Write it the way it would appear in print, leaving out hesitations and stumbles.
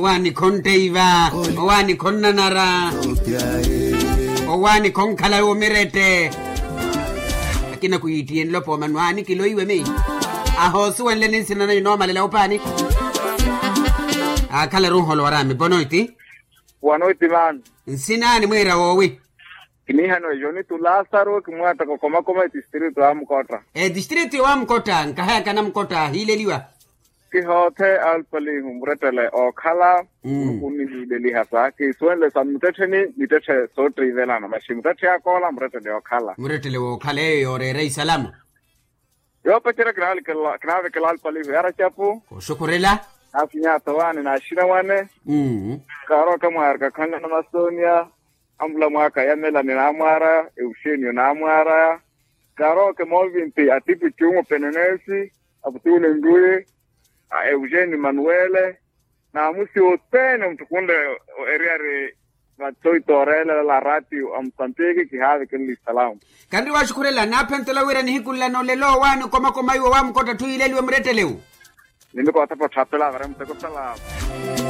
Owani konteiva, owani konnanara, owani konkala umirete. Akina kuitien lopo manwani kilo iwe mei. Ahosu wenle ninsina na normal la upani. Akala ruholo warami bonoiti. Wanoiti man. Sinani mwera wowi. Kinihano yoni tu Lazaro kimwata koma distrito wa Mkota. Distrito wa Mkota, nkahaya kana Mkota hile liwa. Kihote alpali humretele okhala kuni deli hasa ki suenle samteteni mitete sotri velana mashimtete akola mretele okhala. Mretele okhala yore rei salama. Yo pechera knave kelal pali vera chapu. Shukurela. Afinya tawani na shina wane. Karo kama arka kanga na Mastonia. Ambula mwaka ya mela ni namara, Eushenio namara. Karo ke movinti atipi chungo penenesi, abutule ndue, Eugeni Manuele. Na musi otene mtukunde eriari matoi torele la rati amsantegi kihave kili salamu. Kandi wa shukurela na pentela wira ni hikula no lelo wanu koma iwa wa Mkota tu ile liwe mreteleu. Nindiko atapo chapela vare mteko salamu.